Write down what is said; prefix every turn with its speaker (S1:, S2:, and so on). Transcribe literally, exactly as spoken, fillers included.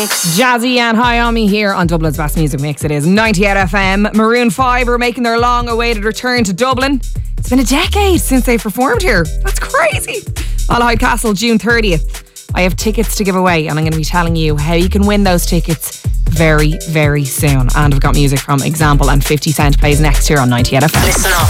S1: Jazzy and High On Me here on Dublin's Best Music Mix. It is ninety-eight F M. Maroon five are making their long-awaited return to Dublin. It's been a decade since they performed here. That's crazy. Malahide Castle, June thirtieth. I have tickets to give away, and I'm going to be telling you how you can win those tickets very, very soon. And I've got music from Example, and fifty Cent plays next here on ninety-eight F M.
S2: Listen up.